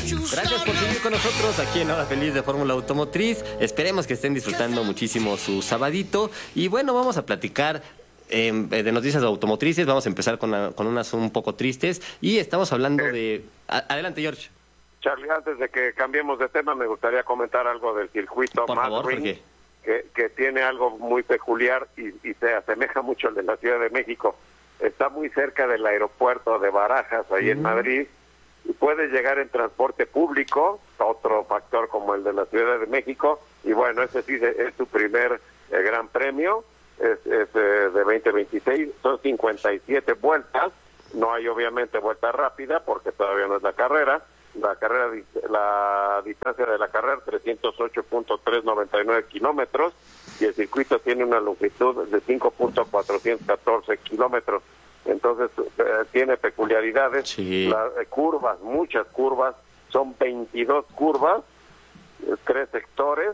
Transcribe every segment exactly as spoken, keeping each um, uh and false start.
Gracias por seguir con nosotros aquí en Hora Feliz de Fórmula Automotriz. Esperemos que estén disfrutando muchísimo su sabadito. Y bueno, vamos a platicar eh, de noticias automotrices. Vamos a empezar con, la, con unas un poco tristes. Y estamos hablando de... A, adelante, George. Charlie, antes de que cambiemos de tema, me gustaría comentar algo del circuito Por favor, ¿por qué? que, que tiene algo muy peculiar y, y se asemeja mucho al de la Ciudad de México. Está muy cerca del aeropuerto de Barajas, ahí mm. en Madrid, y puede llegar en transporte público, otro factor como el de la Ciudad de México, y bueno, ese sí es su primer eh, gran premio, es, es eh, de veinte veintiséis, son cincuenta y siete vueltas, no hay obviamente vuelta rápida porque todavía no es la carrera, la carrera la distancia de la carrera trescientos ocho punto trescientos noventa y nueve kilómetros y el circuito tiene una longitud de cinco punto cuatrocientos catorce kilómetros, entonces eh, tiene peculiaridades, sí. Las eh, curvas, muchas curvas, son veintidós curvas, eh, tres sectores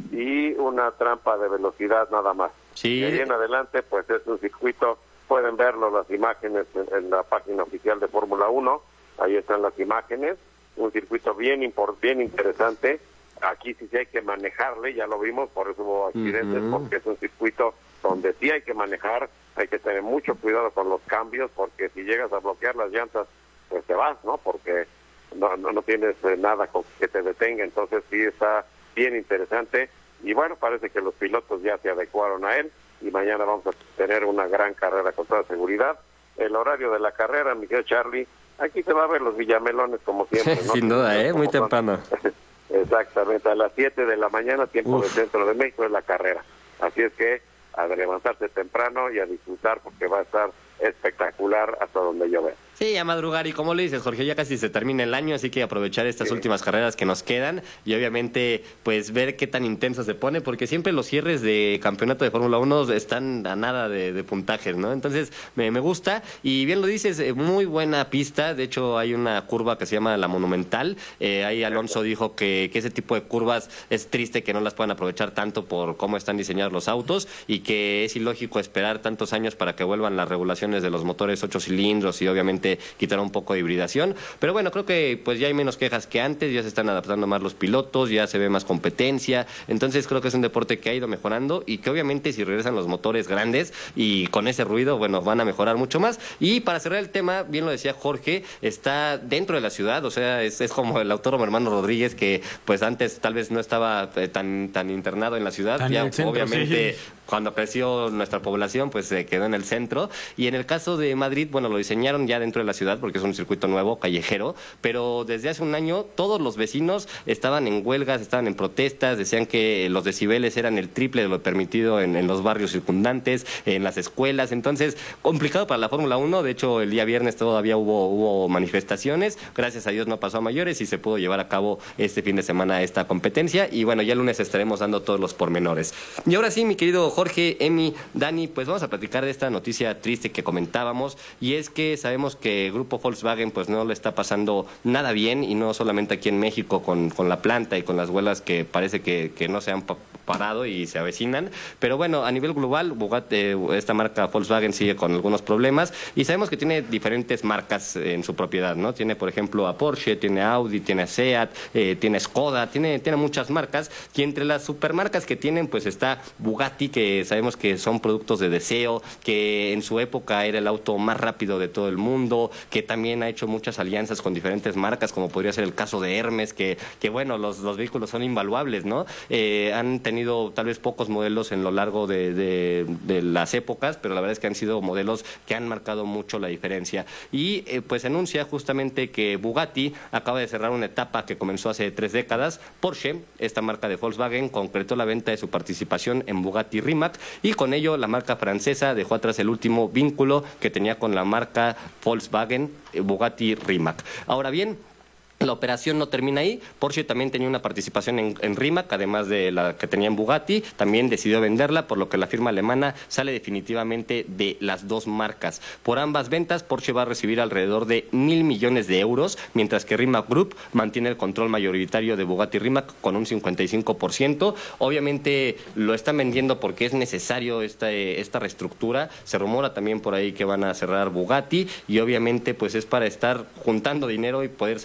y una trampa de velocidad nada más. Sí. Y ahí en adelante pues es un circuito, pueden verlo las imágenes en, en la página oficial de Fórmula uno, ahí están las imágenes, un circuito bien import, bien interesante. Aquí sí, sí hay que manejarle, ya lo vimos, por eso hubo accidentes, uh-huh. porque es un circuito donde sí hay que manejar, hay que tener mucho cuidado con los cambios, porque si llegas a bloquear las llantas, pues te vas, ¿no? Porque no, no, no tienes eh, nada con que te detenga, entonces sí está bien interesante, y bueno, parece que los pilotos ya se adecuaron a él, y mañana vamos a tener una gran carrera con toda seguridad. El horario de la carrera, mi querido Charlie, aquí se va a ver los villamelones como siempre, ¿no? Sin duda, ¿eh? Muy temprano. Exactamente, a las siete de la mañana, tiempo Uf. del centro de México, es la carrera. Así es que a levantarse temprano y a disfrutar porque va a estar espectacular hasta donde yo vea. Sí, a madrugar, y como le dices, Jorge, ya casi se termina el año, así que aprovechar estas sí. últimas carreras que nos quedan y obviamente pues ver qué tan intenso se pone, porque siempre los cierres de campeonato de Fórmula uno están a nada de, de puntajes, ¿no? Entonces me, me gusta, y bien lo dices, muy buena pista, de hecho hay una curva que se llama la Monumental, eh, ahí Alonso dijo que, que ese tipo de curvas es triste que no las puedan aprovechar tanto por cómo están diseñados los autos, y que es ilógico esperar tantos años para que vuelvan las regulaciones de los motores ocho cilindros y obviamente quitar un poco de hibridación, pero bueno, creo que pues ya hay menos quejas que antes, ya se están adaptando más los pilotos, ya se ve más competencia, entonces creo que es un deporte que ha ido mejorando y que obviamente si regresan los motores grandes y con ese ruido, bueno, van a mejorar mucho más. Y para cerrar el tema, bien lo decía Jorge, está dentro de la ciudad, o sea, es, es como el autódromo Hermano Rodríguez, que pues antes tal vez no estaba eh, tan, tan internado en la ciudad, tan ya centro, obviamente sí. Cuando creció nuestra población, pues se quedó en el centro. Y en el caso de Madrid, bueno, lo diseñaron ya dentro de la ciudad porque es un circuito nuevo, callejero, pero desde hace un año todos los vecinos estaban en huelgas, estaban en protestas, decían que los decibeles eran el triple de lo permitido en, en los barrios circundantes, en las escuelas. Entonces, complicado para la Fórmula uno. De hecho, el día viernes todavía hubo, hubo manifestaciones. Gracias a Dios no pasó a mayores y se pudo llevar a cabo este fin de semana esta competencia. Y bueno, ya el lunes estaremos dando todos los pormenores. Y ahora sí, mi querido Jorge, Emi, Dani, pues vamos a platicar de esta noticia triste que comentábamos, y es que sabemos que el grupo Volkswagen pues no le está pasando nada bien, y no solamente aquí en México con, con la planta y con las huelgas que parece que, que no se han parado y se avecinan, pero bueno, a nivel global Bugatti, eh, esta marca Volkswagen sigue con algunos problemas, y sabemos que tiene diferentes marcas en su propiedad, ¿no? Tiene por ejemplo a Porsche, tiene a Audi, tiene a Seat, eh, tiene a Skoda, tiene, tiene muchas marcas, y entre las supermarcas que tienen pues está Bugatti, que sabemos que son productos de deseo, que en su época era el auto más rápido de todo el mundo, que también ha hecho muchas alianzas con diferentes marcas, como podría ser el caso de Hermes, que, que bueno, los, los vehículos son invaluables, ¿no? Eh, han tenido tal vez pocos modelos en lo largo de, de, de las épocas, pero la verdad es que han sido modelos que han marcado mucho la diferencia. Y eh, pues anuncia justamente que Bugatti acaba de cerrar una etapa que comenzó hace tres décadas. Porsche, esta marca de Volkswagen, concretó la venta de su participación en Bugatti Rimac, y con ello la marca francesa dejó atrás el último vínculo que tenía con la marca Volkswagen Bugatti Rimac. Ahora bien, la operación no termina ahí. Porsche también tenía una participación en, en Rimac, además de la que tenía en Bugatti. También decidió venderla, por lo que la firma alemana sale definitivamente de las dos marcas. Por ambas ventas, Porsche va a recibir alrededor de mil millones de euros, mientras que Rimac Group mantiene el control mayoritario de Bugatti Rimac con un cincuenta y cinco por ciento. Obviamente lo están vendiendo porque es necesario esta, esta reestructura. Se rumora también por ahí que van a cerrar Bugatti, y obviamente pues es para estar juntando dinero y poder salir de los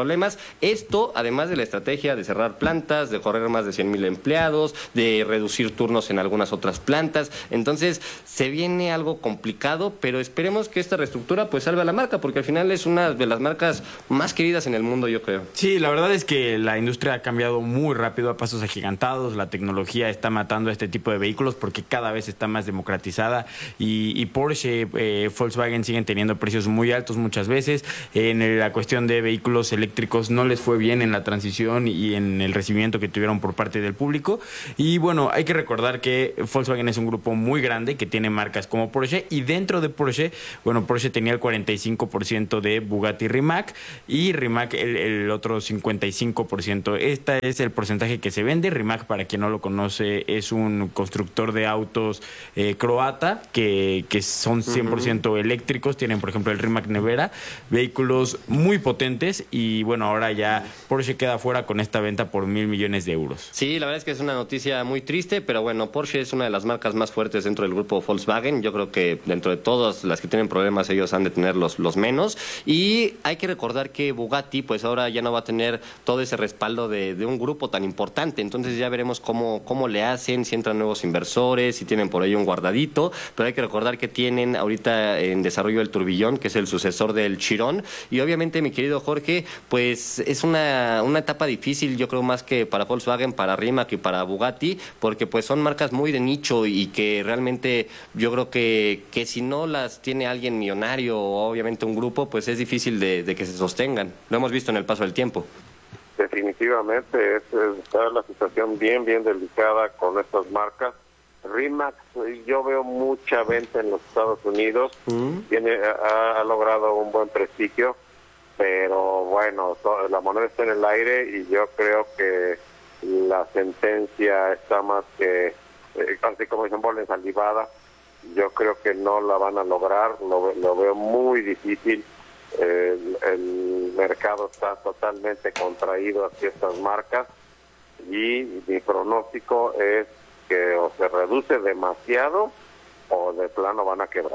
problemas. Esto, además de la estrategia de cerrar plantas, de correr más de cien mil empleados, de reducir turnos en algunas otras plantas. Entonces, se viene algo complicado, pero esperemos que esta reestructura pues salve a la marca, porque al final es una de las marcas más queridas en el mundo, yo creo. Sí, la verdad es que la industria ha cambiado muy rápido, a pasos agigantados. La tecnología está matando a este tipo de vehículos porque cada vez está más democratizada y, y Porsche, eh, Volkswagen siguen teniendo precios muy altos muchas veces. En la cuestión de vehículos eléctricos no les fue bien en la transición y en el recibimiento que tuvieron por parte del público. Y bueno, hay que recordar que Volkswagen es un grupo muy grande que tiene marcas como Porsche, y dentro de Porsche, bueno, Porsche tenía el cuarenta y cinco por ciento de Bugatti Rimac y Rimac el, el otro cincuenta y cinco por ciento. Este es el porcentaje que se vende. Rimac, para quien no lo conoce, es un constructor de autos eh, croata que, que son cien por ciento eléctricos. Tienen, por ejemplo, el Rimac Nevera, vehículos muy potentes, y bueno, ahora ya Porsche queda fuera con esta venta por mil millones de euros. Sí, la verdad es que es una noticia muy triste, pero bueno, Porsche es una de las marcas más fuertes dentro del grupo Volkswagen. Yo creo que dentro de todas las que tienen problemas, ellos han de tener los, los menos. Y hay que recordar que Bugatti, pues ahora ya no va a tener todo ese respaldo de, de un grupo tan importante. Entonces ya veremos cómo, cómo le hacen, si entran nuevos inversores, si tienen por ahí un guardadito. Pero hay que recordar que tienen ahorita en desarrollo el Turbillón, que es el sucesor del Chiron. Y obviamente, mi querido Jorge, pues es una, una etapa difícil, yo creo, más que para Volkswagen, para Rimac y para Bugatti, porque pues son marcas muy de nicho y que realmente yo creo que, que si no las tiene alguien millonario o obviamente un grupo, pues es difícil de, de que se sostengan. Lo hemos visto en el paso del tiempo. Definitivamente es, es, está la situación bien, bien delicada con estas marcas. Rimac, yo veo mucha venta en los Estados Unidos, mm. tiene ha, ha logrado un buen prestigio, pero bueno, to, la moneda está en el aire y yo creo que la sentencia está más que, eh, así como dicen, bola ensalivada. Yo creo que no la van a lograr, lo, lo veo muy difícil. El, el mercado está totalmente contraído hacia estas marcas y mi pronóstico es que o se reduce demasiado o de plano van a quebrar.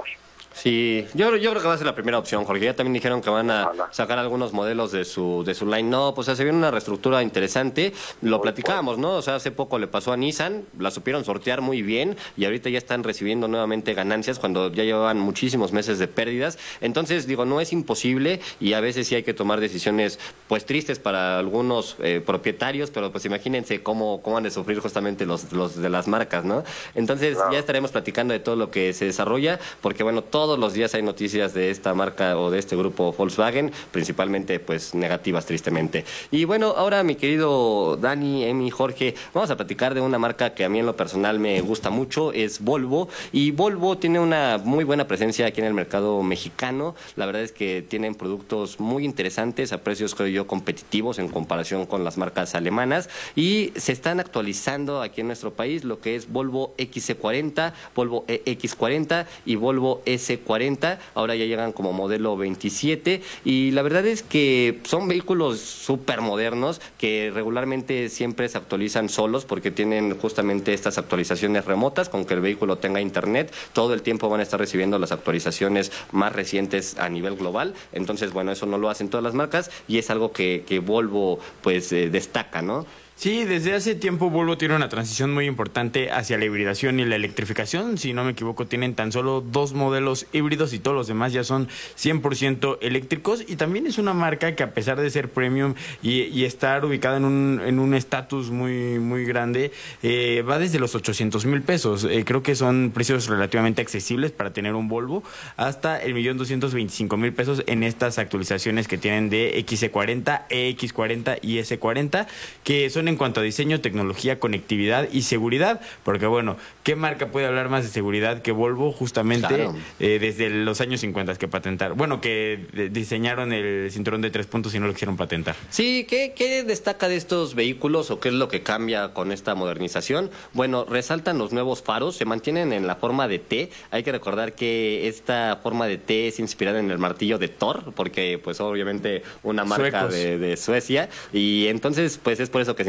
Sí, yo, yo creo que va a ser la primera opción, Jorge. Ya también dijeron que van a Ojalá. sacar algunos modelos de su de su line-up. O sea, se viene una reestructura interesante. Lo muy platicábamos, bueno. ¿no? O sea, hace poco le pasó a Nissan, la supieron sortear muy bien y ahorita ya están recibiendo nuevamente ganancias cuando ya llevaban muchísimos meses de pérdidas. Entonces, digo, no es imposible y a veces sí hay que tomar decisiones, pues, tristes para algunos eh, propietarios, pero pues imagínense cómo, cómo han de sufrir justamente los, los de las marcas, ¿no? Entonces, claro, ya estaremos platicando de todo lo que se desarrolla, porque, bueno, todo Todos los días hay noticias de esta marca o de este grupo Volkswagen, principalmente pues negativas, tristemente. Y bueno, ahora mi querido Dani, Emi, Jorge, vamos a platicar de una marca que a mí en lo personal me gusta mucho, es Volvo. Y Volvo tiene una muy buena presencia aquí en el mercado mexicano. La verdad es que tienen productos muy interesantes a precios, creo yo, competitivos en comparación con las marcas alemanas. Y se están actualizando aquí en nuestro país lo que es Volvo X C cuarenta, Volvo E X cuarenta y Volvo S cuarenta, ahora ya llegan como modelo veintisiete y la verdad es que son vehículos súper modernos que regularmente siempre se actualizan solos porque tienen justamente estas actualizaciones remotas, con que el vehículo tenga internet, todo el tiempo van a estar recibiendo las actualizaciones más recientes a nivel global. Entonces, bueno, eso no lo hacen todas las marcas y es algo que, que Volvo pues eh, destaca, ¿no? Sí, desde hace tiempo Volvo tiene una transición muy importante hacia la hibridación y la electrificación. Si no me equivoco, tienen tan solo dos modelos híbridos y todos los demás ya son cien por ciento eléctricos. Y también es una marca que, a pesar de ser premium y, y estar ubicada en un en un estatus muy muy grande, eh, va desde los ochocientos mil pesos. Eh, creo que son precios relativamente accesibles para tener un Volvo, hasta el millón doscientos veinticinco mil pesos en estas actualizaciones que tienen de X C cuarenta, E X cuarenta y S cuarenta, que son en cuanto a diseño, tecnología, conectividad y seguridad, porque bueno, ¿qué marca puede hablar más de seguridad que Volvo? Justamente, claro, eh, desde los años cincuenta que patentar, bueno, que de, diseñaron el cinturón de tres puntos y no lo quisieron patentar. Sí, ¿qué, ¿qué destaca de estos vehículos o qué es lo que cambia con esta modernización? Bueno, resaltan los nuevos faros, se mantienen en la forma de T. Hay que recordar que esta forma de T es inspirada en el martillo de Thor, porque pues obviamente una marca de, de Suecia, y entonces pues es por eso que se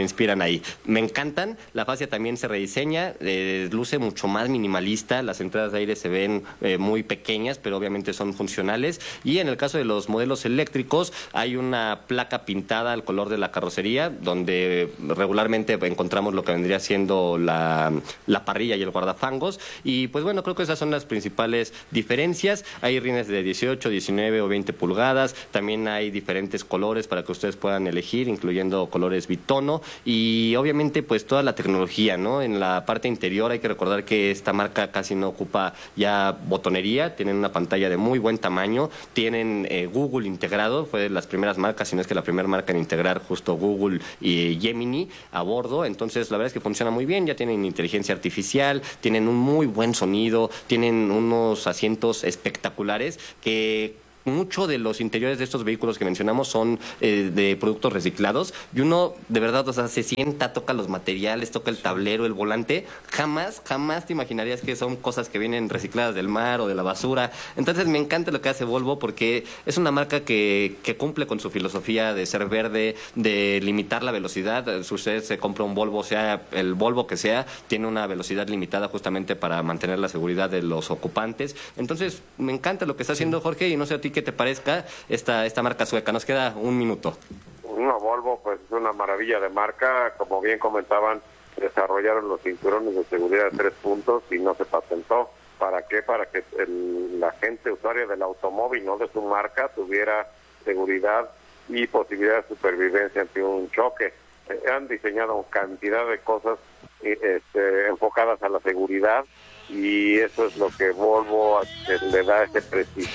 inspiran ahí. Me encantan, la fascia también se rediseña, eh, luce mucho más minimalista, las entradas de aire se ven eh, muy pequeñas, pero obviamente son funcionales, y en el caso de los modelos eléctricos hay una placa pintada al color de la carrocería, donde regularmente encontramos lo que vendría siendo la, la parrilla y el guardafangos, y pues bueno, creo que esas son las principales diferencias. Hay rines de dieciocho, diecinueve o veinte pulgadas, también hay diferentes colores para que ustedes puedan elegir, incluyendo colores bitono, y obviamente pues toda la tecnología, ¿no? En la parte interior hay que recordar que esta marca casi no ocupa ya botonería, tienen una pantalla de muy buen tamaño, tienen eh, Google integrado, fue de las primeras marcas, si no es que la primera marca en integrar justo Google y Gemini a bordo, entonces la verdad es que funciona muy bien, ya tienen inteligencia artificial, tienen un muy buen sonido, tienen unos asientos espectaculares que... Mucho de los interiores de estos vehículos que mencionamos son eh, de productos reciclados, y uno de verdad, o sea, se sienta, toca los materiales, toca el tablero, el volante, jamás, jamás te imaginarías que son cosas que vienen recicladas del mar o de la basura. Entonces me encanta lo que hace Volvo, porque es una marca que, que cumple con su filosofía de ser verde, de limitar la velocidad. Si usted se compra un Volvo, sea el Volvo que sea, tiene una velocidad limitada justamente para mantener la seguridad de los ocupantes. Entonces me encanta lo que está haciendo Jorge, y no sé a ti qué te parezca esta, esta marca sueca. Nos queda un minuto. Una Volvo, pues es una maravilla de marca. Como bien comentaban, desarrollaron los cinturones de seguridad de tres puntos y no se patentó. ¿Para qué? Para que el, la gente usuaria del automóvil, no de su marca, tuviera seguridad y posibilidad de supervivencia ante un choque. Eh, han diseñado cantidad de cosas eh, este, enfocadas a la seguridad, y eso es lo que Volvo eh, le da ese prestigio.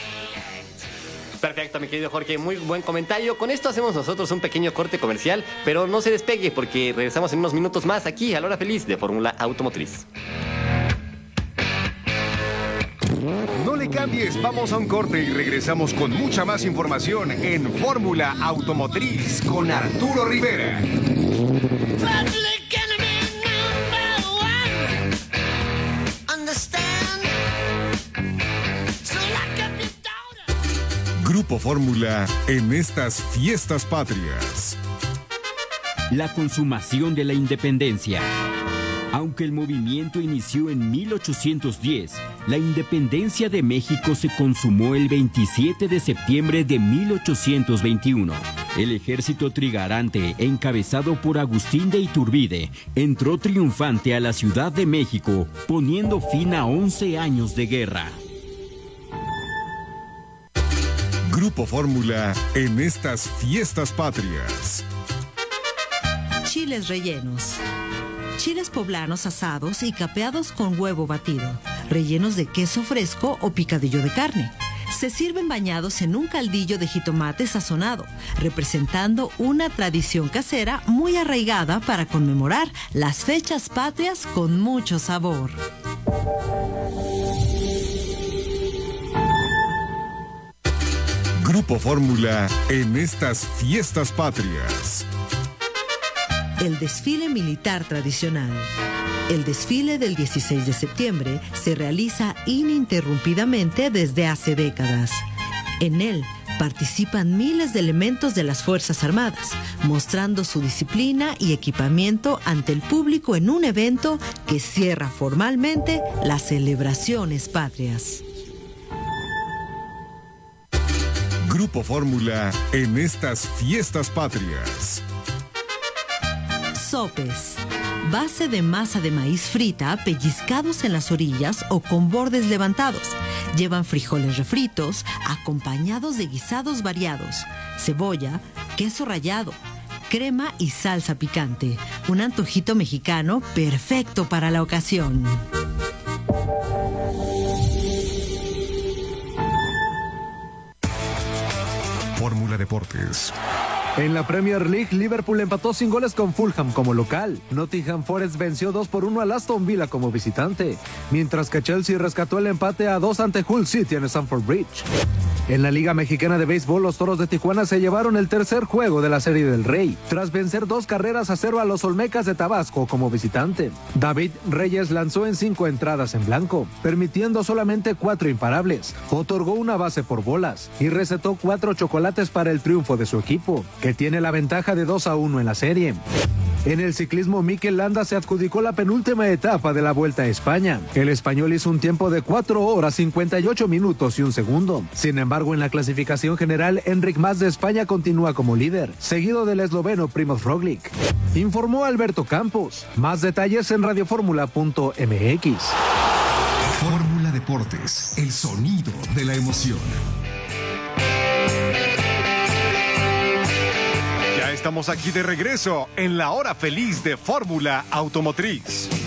Perfecto, mi querido Jorge, muy buen comentario. Con esto hacemos nosotros un pequeño corte comercial, pero no se despegue porque regresamos en unos minutos más aquí a La Hora Feliz de Fórmula Automotriz. No le cambies, vamos a un corte y regresamos con mucha más información en Fórmula Automotriz con Arturo Rivera. Grupo Fórmula en estas fiestas patrias. La consumación de la independencia. Aunque el movimiento inició en mil ochocientos diez, la independencia de México se consumó el veintisiete de septiembre de mil ochocientos veintiuno. El ejército trigarante, encabezado por Agustín de Iturbide, entró triunfante a la Ciudad de México, poniendo fin a once años de guerra. Grupo Fórmula en estas fiestas patrias. Chiles rellenos. Chiles poblanos asados y capeados con huevo batido, rellenos de queso fresco o picadillo de carne. Se sirven bañados en un caldillo de jitomate sazonado, representando una tradición casera muy arraigada para conmemorar las fechas patrias con mucho sabor. Grupo Fórmula en estas fiestas patrias. El desfile militar tradicional. El desfile del dieciséis de septiembre se realiza ininterrumpidamente desde hace décadas. En él participan miles de elementos de las Fuerzas Armadas, mostrando su disciplina y equipamiento ante el público en un evento que cierra formalmente las celebraciones patrias. Grupo Fórmula en estas fiestas patrias. Sopes. Base de masa de maíz frita, pellizcados en las orillas o con bordes levantados. Llevan frijoles refritos, acompañados de guisados variados, cebolla, queso rallado, crema y salsa picante. Un antojito mexicano perfecto para la ocasión. Fórmula Deportes. En la Premier League, Liverpool empató sin goles con Fulham como local. Nottingham Forest venció dos por uno al Aston Villa como visitante, mientras que Chelsea rescató el empate a dos ante Hull City en Stamford Bridge. En la Liga Mexicana de Béisbol, los Toros de Tijuana se llevaron el tercer juego de la Serie del Rey, tras vencer dos carreras a cero a los Olmecas de Tabasco como visitante. David Reyes lanzó en cinco entradas en blanco, permitiendo solamente cuatro imparables, otorgó una base por bolas y recetó cuatro chocolates para el triunfo de su equipo, que tiene la ventaja de dos a uno en la serie. En el ciclismo, Mikel Landa se adjudicó la penúltima etapa de la Vuelta a España. El español hizo un tiempo de cuatro horas cincuenta y ocho minutos y un segundo. Sin embargo, en la clasificación general, Enric Mas de España continúa como líder, seguido del esloveno Primoz Roglic. Informó Alberto Campos. Más detalles en radioformula punto m x. Fórmula Deportes, el sonido de la emoción. Ya estamos aquí de regreso en la hora feliz de Fórmula Automotriz.